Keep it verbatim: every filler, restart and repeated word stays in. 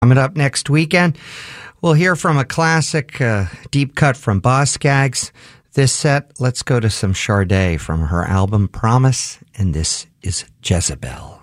Coming up next weekend, we'll hear from a classic uh, deep cut from Boz Scaggs. This set, let's go to some Sade from her album Promise, and this is Jezebel.